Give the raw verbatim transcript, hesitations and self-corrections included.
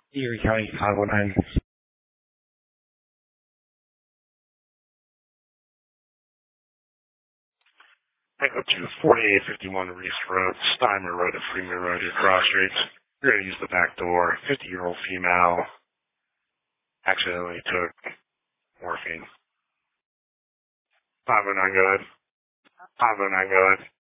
Erie County five oh nine. Pick up to forty-eight fifty-one Reese Road, Steimer Road, and Freeman Road, your cross streets. You're going to use the back door. fifty-year-old female accidentally took morphine. five oh nine, go ahead. five oh nine, go ahead.